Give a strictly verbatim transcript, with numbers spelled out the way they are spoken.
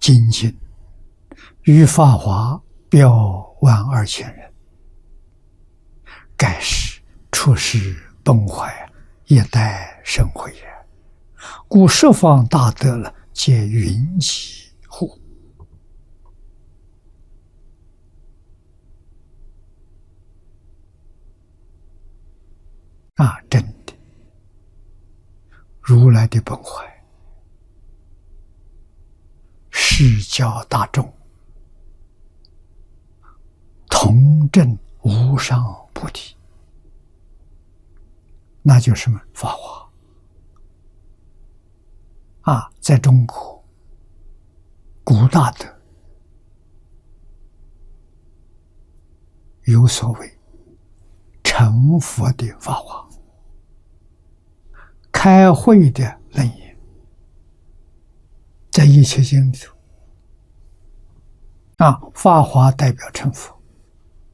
精进，于法华标万二千人，盖世出世崩坏，一代生慧也。故十方大德了，皆云集乎？啊，真的，如来的本怀，示教大众，同证无上菩提，那就是什么法华啊！在中国，古大德有所谓成佛的法华，开会的论言，在一切经里头啊，法华代表成佛，